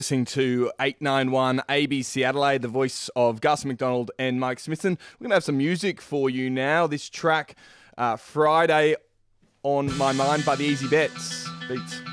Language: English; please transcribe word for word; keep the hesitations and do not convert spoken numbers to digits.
Listening to eight ninety-one A B C Adelaide, the voice of Gus McDonald and Mike Smithson. We're going to have some music for you now. This track, uh, Friday on My Mind by the Easy Bets. Beats.